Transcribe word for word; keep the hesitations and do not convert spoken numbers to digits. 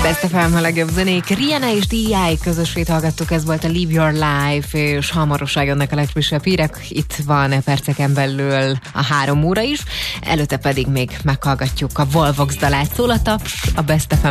Best ef em a legjobb zenék. Rihanna és dé i közösét hallgattuk, ez volt a Live Your Life, és hamarosan jönnek a legfrissebb hírek. Itt van perceken belül a három óra is, előtte pedig még meghallgatjuk a Volvox dalát. Szól a taps, a Best ef em